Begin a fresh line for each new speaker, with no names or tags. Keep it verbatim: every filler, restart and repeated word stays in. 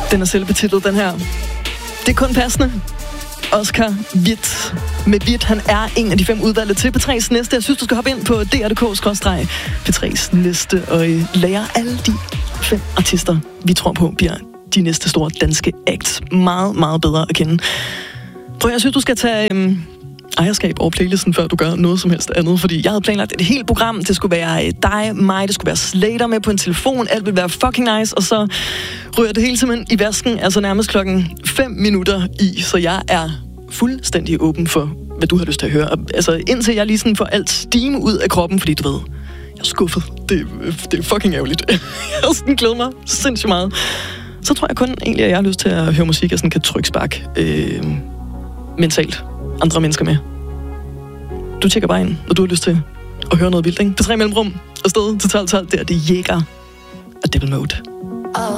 Den er selvbetitlet, den her. Det er kun passende. Oscar Hvidt. Med Hvidt, han er en af de fem udvalgte til P tre's næste. Jeg synes, du skal hoppe ind på d r punktum d k skråstreg P tre's næste og lære alle de fem artister, vi tror på, bliver de næste store danske acts meget, meget bedre at kende. Prøv, jeg synes, du skal tage øhm, ejerskab over playlisten, før du gør noget som helst andet, fordi jeg havde planlagt et helt program. Det skulle være dig, mig, det skulle være Slater med på en telefon, alt ville være fucking nice, og så ryger det hele simpelthen i vasken, altså nærmest klokken fem minutter i, så jeg er fuldstændig åben for, hvad du har lyst til at høre. Altså indtil jeg lige sådan får alt stime ud af kroppen, fordi du ved, jeg er skuffet. Det, det er fucking ærgerligt. Jeg har sådan glædet mig sindssygt meget. Så tror jeg kun egentlig, at jeg har lyst til at høre musik, jeg sådan kan trykspark øh, mentalt andre mennesker med. Du tjekker bare ind, når du har lyst til at høre noget vildt, ikke? P tre Mellemrum, afsted til tolv tolv, der er det Jæger og Devil Mode.